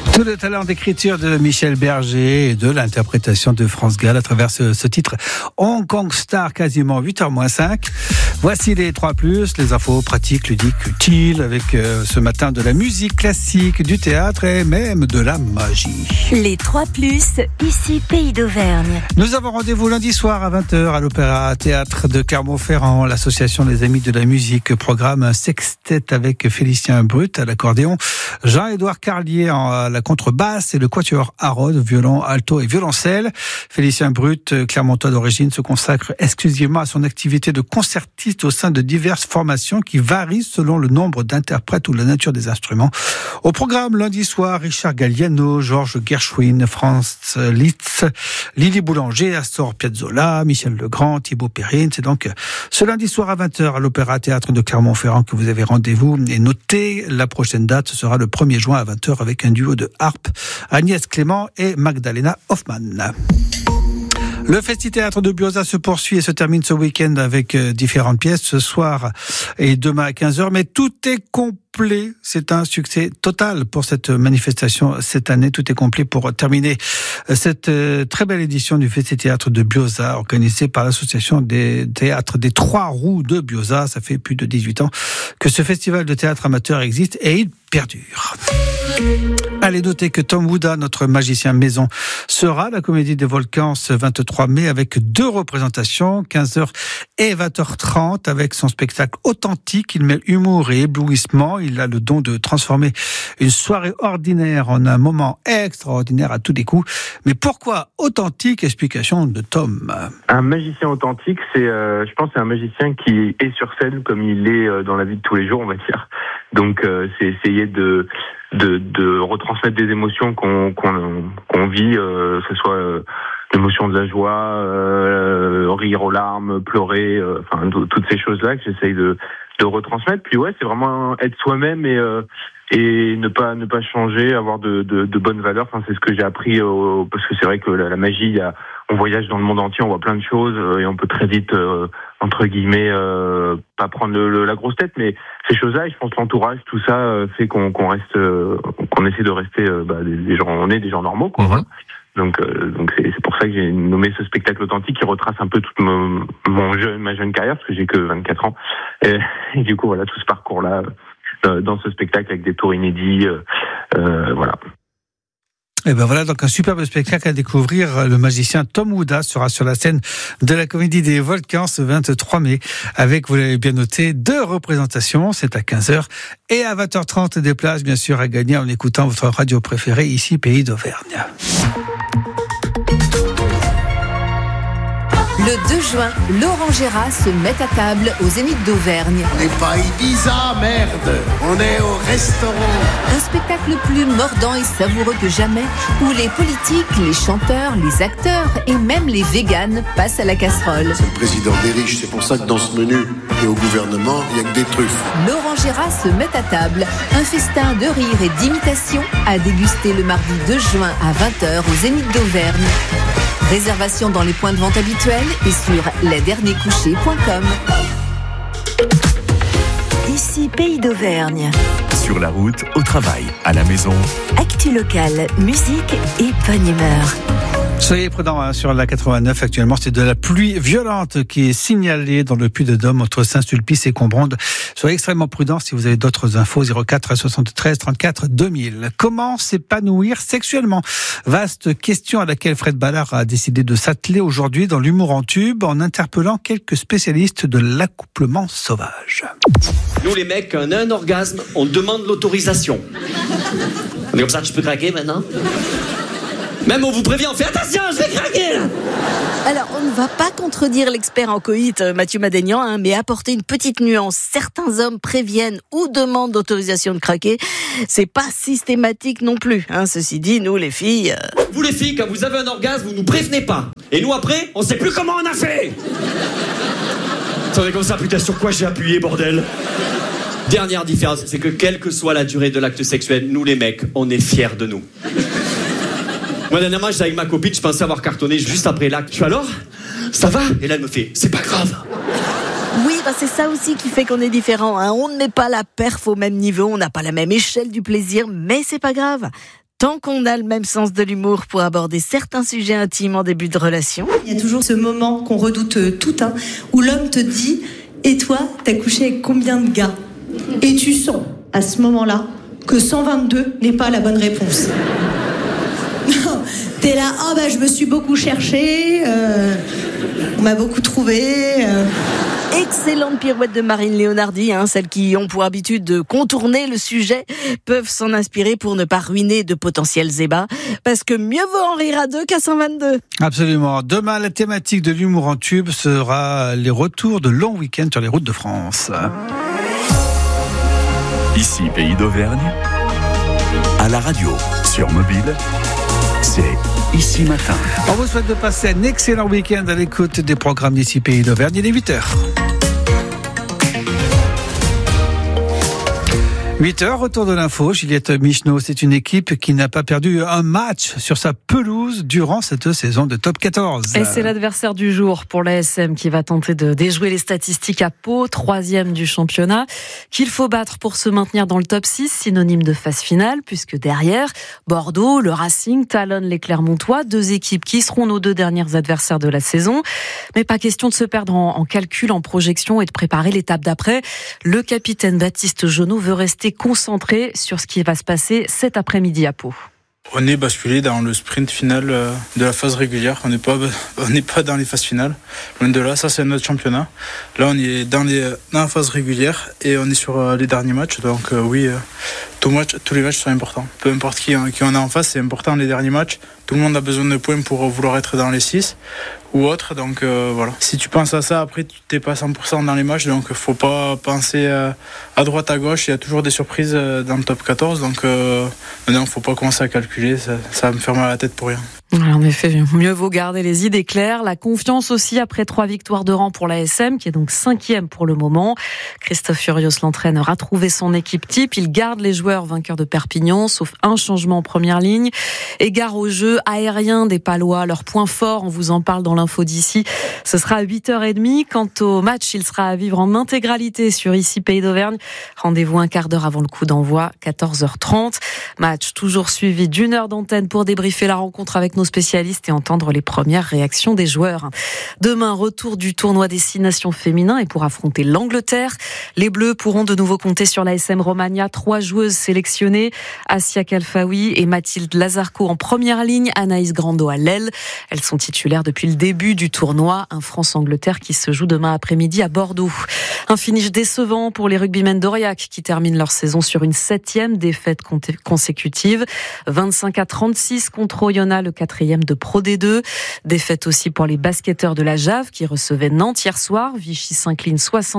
Tout le talent d'écriture de Michel Berger et de l'interprétation de France Gall à travers ce titre Hong Kong Star, quasiment 8h-5. Voici les 3+, les infos pratiques, ludiques, utiles, avec ce matin de la musique classique, du théâtre et même de la magie. Les 3+, ici Pays d'Auvergne. Nous avons rendez-vous lundi soir à 20h à l'Opéra Théâtre de Clermont-Ferrand. L'association des Amis de la Musique programme un sextet avec Félicien Brut à l'accordéon, Jean-Édouard Carlier à la contrebasse et le quatuor Harrod, violon, alto et violoncelle. Félicien Brut, clermontois d'origine, se consacre exclusivement à son activité de concertiste au sein de diverses formations qui varient selon le nombre d'interprètes ou la nature des instruments. Au programme lundi soir, Richard Galliano, Georges Gershwin, Franz Liszt, Lily Boulanger, Astor Piazzolla, Michel Legrand, Thibaut Perrine. C'est donc ce lundi soir à 20h à l'Opéra Théâtre de Clermont-Ferrand que vous avez rendez-vous. Et notez, la prochaine date, ce sera le 1er juin à 20h avec un duo de harpe, Agnès Clément et Magdalena Hoffmann. Le Festi-Théâtre de Bioza se poursuit et se termine ce week-end avec différentes pièces ce soir et demain à 15h. Mais tout est complet. C'est un succès total pour cette manifestation cette année. Tout est complet pour terminer cette très belle édition du Festi-Théâtre de Bioza organisée par l'association des théâtres des Trois Roues de Bioza. Ça fait plus de 18 ans que ce festival de théâtre amateur existe et il perdure. Allez, notez que Tom Wooda, notre magicien maison, sera à la Comédie des Volcans ce 23 mai avec 2 représentations, 15h et 20h30, avec son spectacle authentique. Il mêle humour et éblouissement. Il a le don de transformer une soirée ordinaire en un moment extraordinaire à tous les coups. Mais pourquoi authentique? Explication de Tom. Un magicien authentique, je pense, c'est un magicien qui est sur scène comme il est dans la vie de tous les jours, on va dire. Donc, c'est essayer de retransmettre des émotions qu'on vit, que ce soit l'émotion de la joie, rire aux larmes, pleurer, toutes ces choses-là que j'essaye de retransmettre. Puis ouais, c'est vraiment être soi-même et ne pas changer, avoir de bonnes valeurs. Enfin, c'est ce que j'ai appris parce que c'est vrai que la magie, on voyage dans le monde entier, on voit plein de choses et on peut très vite entre guillemets pas prendre la grosse tête, mais ces choses-là, et je pense l'entourage, tout ça fait qu'on reste, qu'on essaie de rester des gens, on est des gens normaux, quoi. Voilà. Donc c'est pour ça que j'ai nommé ce spectacle authentique qui retrace un peu toute ma jeune carrière, parce que j'ai que 24 ans. Et du coup, voilà, tout ce parcours-là dans ce spectacle avec des tours inédits, voilà. Et ben voilà, donc un superbe spectacle à découvrir. Le magicien Tom Wooda sera sur la scène de la Comédie des Volcans ce 23 mai avec, vous l'avez bien noté, 2 représentations. C'est à 15h et à 20h30 des places, bien sûr, à gagner en écoutant votre radio préférée ici, Pays d'Auvergne. Le 2 juin, Laurent Gérard se met à table au Zénith d'Auvergne. On n'est pas Ibiza, merde. On est au restaurant. Un spectacle plus mordant et savoureux que jamais, où les politiques, les chanteurs, les acteurs et même les véganes passent à la casserole. C'est le président des riches, c'est pour ça que dans ce menu et au gouvernement, il n'y a que des truffes. Laurent Gérard se met à table. Un festin de rire et d'imitation à déguster le mardi 2 juin à 20h au Zénith d'Auvergne. Réservation dans les points de vente habituels et sur lesderniercouchers.com. Ici, Pays d'Auvergne. Sur la route, au travail, à la maison. Actu locale, musique et bonne humeur. Soyez prudents sur la 89 actuellement, c'est de la pluie violente qui est signalée dans le Puy-de-Dôme entre Saint-Sulpice et Combronde. Soyez extrêmement prudents si vous avez d'autres infos, 04 73 34 2000. Comment s'épanouir sexuellement? Vaste question à laquelle Fred Ballard a décidé de s'atteler aujourd'hui dans l'humour en tube en interpellant quelques spécialistes de l'accouplement sauvage. Nous les mecs, quand on a un orgasme, on demande l'autorisation. On est comme ça, je peux craquer maintenant? Même on vous prévient, on fait attention, je vais craquer là. Alors, on ne va pas contredire l'expert en coït, Mathieu Madénian, mais apporter une petite nuance. Certains hommes préviennent ou demandent l'autorisation de craquer. C'est pas systématique non plus. Ceci dit, nous les filles... Vous les filles, quand vous avez un orgasme, vous nous prévenez pas. Et nous après, on sait plus comment on a fait. Ça est comme ça, putain, sur quoi j'ai appuyé, bordel? Dernière différence, c'est que quelle que soit la durée de l'acte sexuel, nous les mecs, on est fiers de nous. Moi, dernièrement, j'étais avec ma copine, je pensais avoir cartonné juste après l'acte. Je suis alors, ça va? Et là, elle me fait, c'est pas grave. Oui, c'est ça aussi qui fait qu'on est différents. On ne met pas la perf au même niveau, on n'a pas la même échelle du plaisir, mais c'est pas grave. Tant qu'on a le même sens de l'humour pour aborder certains sujets intimes en début de relation. Il y a toujours ce moment qu'on redoute tout, où l'homme te dit « Et toi, t'as couché avec combien de gars ?» Et tu sens, à ce moment-là, que 122 n'est pas la bonne réponse. T'es là, je me suis beaucoup cherché, on m'a beaucoup trouvé. Excellente pirouette de Marine Leonardi, celles qui ont pour habitude de contourner le sujet peuvent s'en inspirer pour ne pas ruiner de potentiels ébats, parce que mieux vaut en rire à deux qu'à 122. Absolument. Demain, la thématique de l'humour en tube sera les retours de longs week-ends sur les routes de France. Ici, Pays d'Auvergne, à la radio, sur mobile, c'est Ici Matin. On vous souhaite de passer un excellent week-end à l'écoute des programmes d'Ici Pays d'Auvergne. Il est 8h. 8h, retour de l'info. Juliette Michneau, c'est une équipe qui n'a pas perdu un match sur sa pelouse durant cette saison de top 14. Et c'est l'adversaire du jour pour l'ASM qui va tenter de déjouer les statistiques à Pau, 3e du championnat, qu'il faut battre pour se maintenir dans le top 6, synonyme de phase finale, puisque derrière, Bordeaux, le Racing talonnent les Clermontois, 2 équipes qui seront nos 2 dernières adversaires de la saison. Mais pas question de se perdre en calcul, en projection et de préparer l'étape d'après. Le capitaine Baptiste Jonot veut rester concentré sur ce qui va se passer cet après-midi à Pau. On est basculé dans le sprint final de la phase régulière. On n'est pas dans les phases finales. Loin de là, ça c'est notre championnat. Là, on est dans la phase régulière et on est sur les derniers matchs. Donc oui, tous les matchs sont importants. Peu importe qui on a en face, c'est important les derniers matchs. Tout le monde a besoin de points pour vouloir être dans les 6 ou autre. Donc voilà. Si tu penses à ça, après tu n'es pas 100% dans les matchs. Donc il ne faut pas penser à droite, à gauche. Il y a toujours des surprises dans le top 14. Donc maintenant, il ne faut pas commencer à calculer. Ça va me faire mal à la tête pour rien. Alors, en effet, mieux vaut garder les idées claires. La confiance aussi après 3 victoires de rang pour l'ASM, qui est donc 5e pour le moment. Christophe Furios, l'entraîneur, a trouvé son équipe type. Il garde les joueurs vainqueurs de Perpignan, sauf un changement en première ligne. Égard au jeu aérien des Palois, leur point fort, on vous en parle dans l'info d'ici. Ce sera à 8h30. Quant au match, il sera à vivre en intégralité sur Ici Pays d'Auvergne. Rendez-vous un quart d'heure avant le coup d'envoi, 14h30. Match toujours suivi d'1 heure d'antenne pour débriefer la rencontre avec nos spécialistes et entendre les premières réactions des joueurs. Demain, retour du tournoi Destination féminin et pour affronter l'Angleterre. Les Bleus pourront de nouveau compter sur l'ASM Romagna. 3 joueuses sélectionnées, Assia Kalfaoui et Mathilde Lazarco en première ligne, Anaïs Grando à l'aile. Elles sont titulaires depuis le début du tournoi. Un France-Angleterre qui se joue demain après-midi à Bordeaux. Un finish décevant pour les rugbymen d'Aurillac qui terminent leur saison sur une 7e défaite consécutive. 25-36 contre Oyonnax, le 4e de Pro D2. Défaite aussi pour les basketteurs de la Jave qui recevaient Nantes hier soir. Vichy s'incline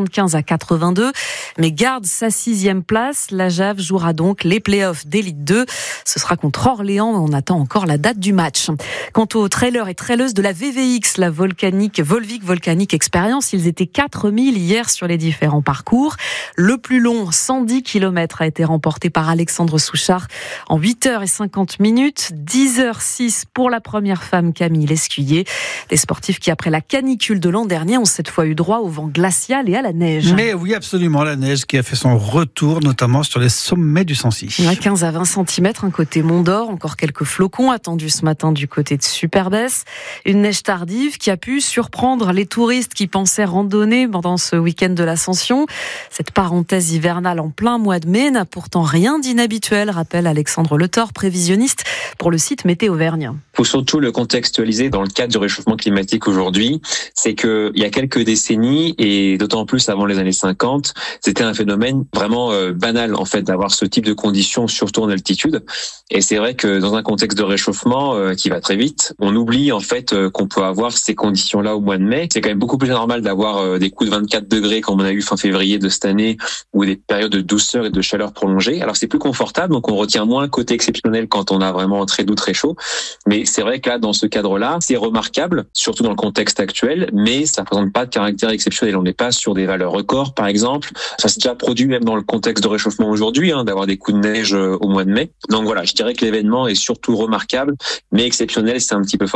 75-82, mais garde sa 6e place. La Jave jouera donc les playoffs d'Élite 2. Ce sera contre Orléans, mais on attend encore la date du match. Quant aux trailers et traileuses de la VVX, la Volvic Volcanic Experience, ils étaient 4000 hier sur les différents parcours. Le plus long, 110 km, a été remporté par Alexandre Souchard en 8h50. 10h06 pour la première femme, Camille Lescuyer. Les sportifs qui, après la canicule de l'an dernier, ont cette fois eu droit au vent glacial et à la neige. Mais oui, absolument, la neige qui a fait son retour, notamment sur les sommets du Sancy. 15 à 20 cm, côté Mont d'Or. Encore quelques flocons attendus ce matin du côté de Superbès. Une neige tardive qui a pu surprendre les touristes qui pensaient randonner pendant ce week-end de l'Ascension. Cette parenthèse hivernale en plein mois de mai n'a pourtant rien d'inhabituel, rappelle Alexandre Letor, prévisionniste pour le site Météo Auvergne. Il faut surtout le contextualiser dans le cadre du réchauffement climatique aujourd'hui. C'est qu'il y a quelques décennies, et d'autant plus avant les années 50, c'était un phénomène vraiment banal en fait d'avoir ce type de conditions, surtout en altitude. Et c'est vrai que dans un contexte de réchauffement qui va très vite, on oublie en fait qu'on peut avoir ces conditions-là au mois de mai. C'est quand même beaucoup plus normal d'avoir des coups de 24 degrés comme on a eu fin février de cette année, ou des périodes de douceur et de chaleur prolongées. Alors c'est plus confortable, donc on retient moins le côté exceptionnel quand on a vraiment très doux, très chaud. Mais c'est vrai que là, dans ce cadre-là, c'est remarquable, surtout dans le contexte actuel, mais ça ne présente pas de caractère exceptionnel. On n'est pas sur des valeurs records, par exemple. Ça s'est déjà produit même dans le contexte de réchauffement aujourd'hui, d'avoir des coups de neige au mois de mai. Donc voilà, je dirais que l'événement est surtout remarquable, mais exceptionnel, c'est un petit peu fort.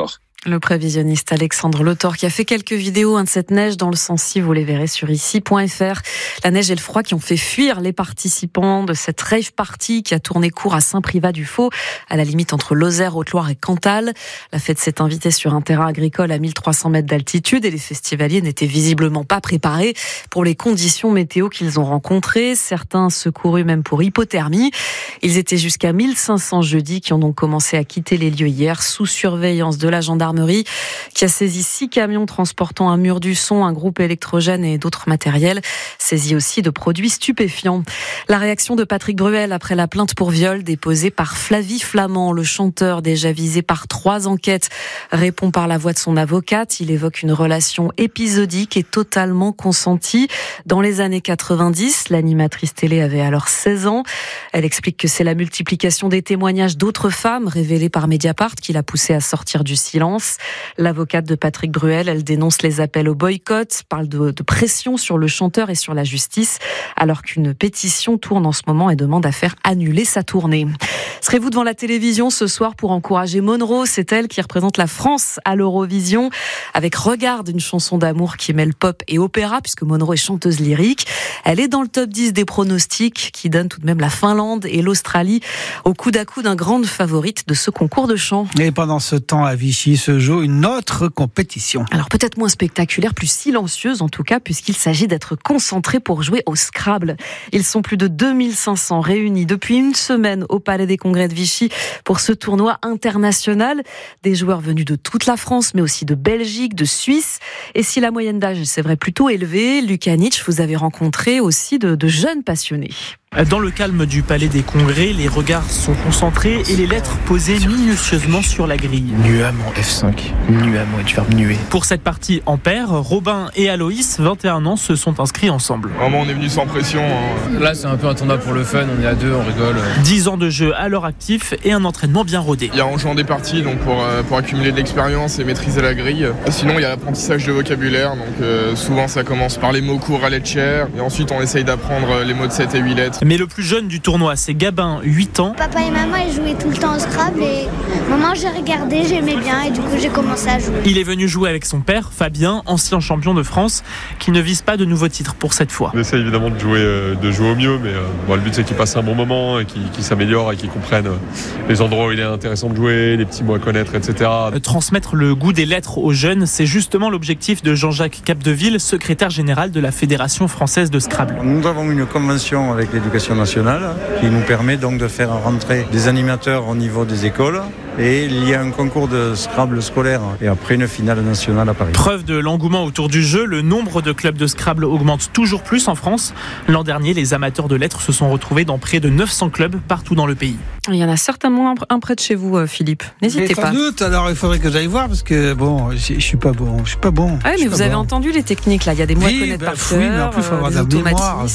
Le prévisionniste Alexandre Lotor qui a fait quelques vidéos de cette neige dans le Sancy, vous les verrez sur ici.fr. La neige et le froid qui ont fait fuir les participants de cette rave party qui a tourné court à Saint-Privat-du-Faux, à la limite entre Lozère, Haute-Loire et Cantal. La fête s'est invitée sur un terrain agricole à 1300 mètres d'altitude et les festivaliers n'étaient visiblement pas préparés pour les conditions météo qu'ils ont rencontrées. Certains secourus même pour hypothermie. Ils étaient jusqu'à 1500 jeudi qui ont donc commencé à quitter les lieux hier sous surveillance de la gendarmerie qui a saisi 6 camions transportant un mur du son, un groupe électrogène et d'autres matériels, saisi aussi de produits stupéfiants. La réaction de Patrick Bruel après la plainte pour viol déposée par Flavie Flament, le chanteur déjà visé par 3 enquêtes, répond par la voix de son avocate. Il évoque une relation épisodique et totalement consentie. Dans les années 90, l'animatrice télé avait alors 16 ans. Elle explique que c'est la multiplication des témoignages d'autres femmes révélés par Mediapart qui l'a poussée à sortir du silence. L'avocate de Patrick Bruel, elle dénonce les appels au boycott, parle de pression sur le chanteur et sur la justice, alors qu'une pétition tourne en ce moment et demande à faire annuler sa tournée. Serez-vous devant la télévision ce soir pour encourager Monroe? C'est elle qui représente la France à l'Eurovision, avec Regarde, une chanson d'amour qui mêle pop et opéra, puisque Monroe est chanteuse lyrique. Elle est dans le top 10 des pronostics, qui donnent tout de même la Finlande et l'Australie au coude à coude, grande favorite de ce concours de chant. Et pendant ce temps, à Vichy se joue une autre compétition. Alors peut-être moins spectaculaire, plus silencieuse en tout cas, puisqu'il s'agit d'être concentrés pour jouer au Scrabble. Ils sont plus de 2500 réunis depuis une semaine au Palais des Congrès de Vichy pour ce tournoi international. Des joueurs venus de toute la France, mais aussi de Belgique, de Suisse. Et si la moyenne d'âge, c'est vrai, plutôt élevée, Lucas Nietzsche, vous avez rencontré aussi de jeunes passionnés. Dans le calme du Palais des Congrès, les regards sont concentrés et les lettres posées minutieusement sur la grille. Nuam en F5. Nuam est du verbe nuer. Pour cette partie en paire, Robin et Aloïs, 21 ans, se sont inscrits ensemble. Vraiment, on est venus sans pression. Là, c'est un peu un tournoi pour le fun, on est à deux, on rigole. 10 ans de jeu à leur actif et un entraînement bien rodé. Il y a en jouant des parties donc pour accumuler de l'expérience et maîtriser la grille. Sinon, il y a l'apprentissage de vocabulaire. Donc souvent, ça commence par les mots courts à lettres chères. Et ensuite, on essaye d'apprendre les mots de 7 et 8 lettres. Mais le plus jeune du tournoi, c'est Gabin, 8 ans. Papa et maman, ils jouaient tout le temps au Scrabble et maman, j'ai regardé, j'aimais bien et du coup, j'ai commencé à jouer. Il est venu jouer avec son père, Fabien, ancien champion de France, qui ne vise pas de nouveaux titres pour cette fois. On essaie évidemment de jouer au mieux, mais le but c'est qu'ils passent un bon moment et qu'ils s'améliorent et qu'ils comprennent les endroits où il est intéressant de jouer, les petits mots à connaître, etc. Transmettre le goût des lettres aux jeunes, c'est justement l'objectif de Jean-Jacques Capdeville, secrétaire général de la Fédération française de Scrabble. Nous avons une convention avec l'éducation nationale qui nous permet donc de faire rentrer des animateurs au niveau des écoles. Et il y a un concours de Scrabble scolaire et après une finale nationale à Paris. Preuve de l'engouement autour du jeu, le nombre de clubs de Scrabble augmente toujours plus en France. L'an dernier, les amateurs de lettres se sont retrouvés dans près de 900 clubs partout dans le pays. Il y en a certainement un près de chez vous, Philippe. N'hésitez pas. Sans doute, alors il faudrait que j'aille voir parce que bon, je suis pas bon. Ah oui, mais vous avez entendu les techniques là, il y a des mots à connaître par cœur. Oui, mais en plus il faut avoir de la mémoire.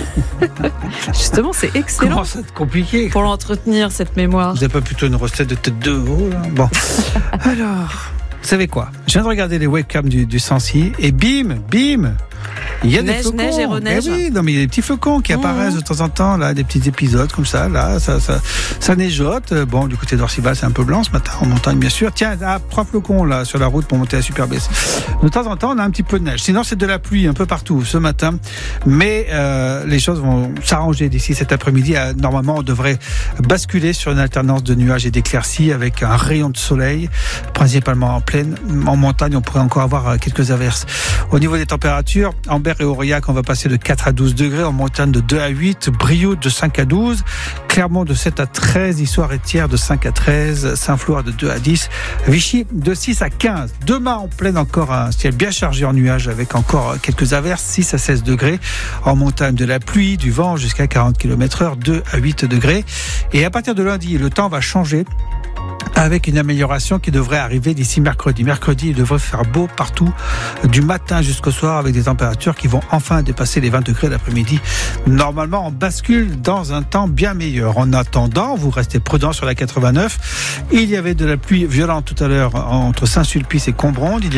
Justement, c'est excellent. Comment ça, c'est compliqué pour l'entretenir cette mémoire. Vous n'avez pas plutôt une recette de tête de veau là? Bon. Alors, vous savez quoi? Je viens de regarder les webcams du Sancy et bim, il y a des flocons. Neige et reneige. Eh oui, non, mais il y a des petits flocons qui apparaissent de temps en temps, là, des petits épisodes comme ça, là, ça neigeote. Bon, du côté d'Orcival, c'est un peu blanc ce matin, en montagne, bien sûr. Tiens, 3 flocons, là, sur la route pour monter à Superbès. De temps en temps, on a un petit peu de neige. Sinon, c'est de la pluie un peu partout ce matin. Mais, les choses vont s'arranger d'ici cet après-midi. Normalement, on devrait basculer sur une alternance de nuages et d'éclaircies avec un rayon de soleil, principalement en plaine. En montagne, on pourrait encore avoir quelques averses. Au niveau des températures, Ambert et Aurillac, on va passer de 4 à 12 degrés, en montagne de 2 à 8, Brioude de 5 à 12, Clermont de 7 à 13, Issoire et Thiers de 5 à 13, Saint-Flour de 2 à 10, Vichy de 6 à 15. Demain, en pleine, encore un ciel bien chargé en nuages avec encore quelques averses, 6 à 16 degrés, en montagne de la pluie, du vent jusqu'à 40 km/h, 2 à 8 degrés. Et à partir de lundi, le temps va changer, avec une amélioration qui devrait arriver d'ici mercredi. Mercredi, il devrait faire beau partout, du matin jusqu'au soir, avec des températures qui vont enfin dépasser les 20 degrés l'après-midi. Normalement, on bascule dans un temps bien meilleur. En attendant, vous restez prudents sur la 89. Il y avait de la pluie violente tout à l'heure entre Saint-Sulpice et Combronde.